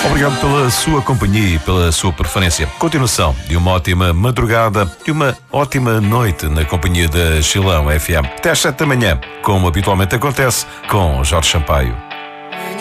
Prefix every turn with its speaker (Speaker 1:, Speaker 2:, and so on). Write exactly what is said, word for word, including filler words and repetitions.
Speaker 1: Obrigado pela sua companhia e pela sua preferência. Continuação de uma ótima madrugada e uma ótima noite na companhia da Chilão F M. Até às sete da manhã, como habitualmente acontece, com Jorge Sampaio.